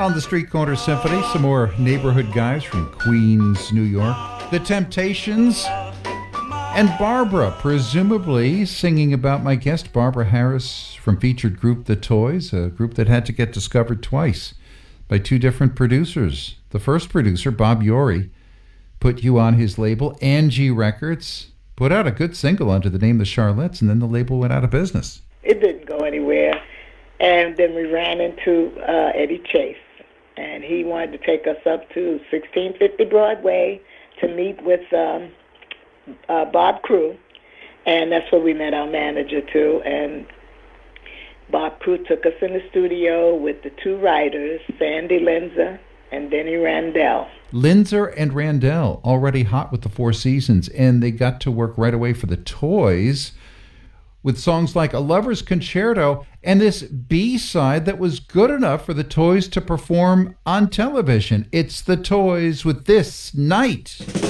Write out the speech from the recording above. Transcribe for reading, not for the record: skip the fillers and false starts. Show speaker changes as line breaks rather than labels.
on the Street Corner Symphony, some more neighborhood guys from Queens, New York. The Temptations and Barbara, presumably singing about my guest, Barbara Harris, from featured group The Toys, a group that had to get discovered twice by two different producers. The first producer, Bob Ury, put you on his label, Angie Records, put out a good single under the name The Charlettes, and then the label went out of business.
It didn't go anywhere. And then we ran into Eddie Chase, and he wanted to take us up to 1650 Broadway to meet with Bob Crew, and that's where we met our manager, too. And Bob Crew took us in the studio with the two writers, Sandy Linzer and Denny Randell.
Linzer and Randell, already hot with the Four Seasons, and they got to work right away for the Toys with songs like A Lover's Concerto and this B-side that was good enough for the Toys to perform on television. It's the Toys with This Night.